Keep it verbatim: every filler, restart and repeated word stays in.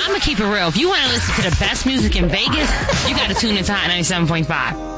I'm going to keep it real. If you want to listen to the best music in Vegas, you got to tune into Hot ninety-seven point five.